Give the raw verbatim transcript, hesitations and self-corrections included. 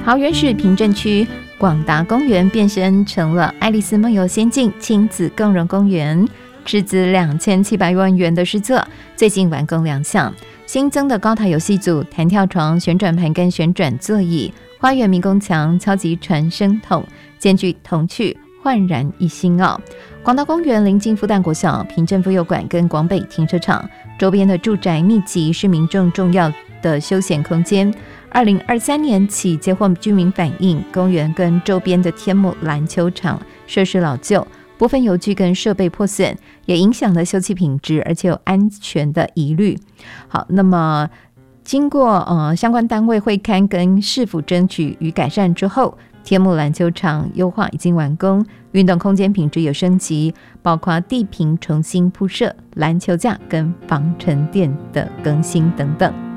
桃园市平镇区广达公园变身成了爱丽丝梦游仙境亲子共融公园，斥资两千七百万元的施作，最近完工亮相。新增的高台游戏组、弹跳床、旋转盘跟旋转座椅、花园迷宫墙、敲击传声筒，兼具童趣焕然一新哦。广达公园临近复旦国小、平镇妇幼馆跟广北停车场，周边的住宅密集，是民众重要的休闲空间。二零二三年起接获居民反映，公园跟周边的天母篮球场设施老旧，部分游具跟设备破损，也影响了休憩品质，而且有安全的疑虑。好，那么经过呃相关单位会勘跟市府争取与改善之后，天母篮球场优化已经完工，运动空间品质有升级，包括地坪重新铺设、篮球架跟防尘垫的更新等等。